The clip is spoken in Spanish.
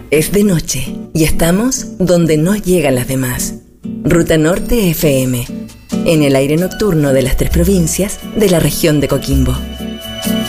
Es de noche y estamos donde no llegan las demás. Ruta Norte FM, en el aire nocturno de las 3 provincias de la región de Coquimbo.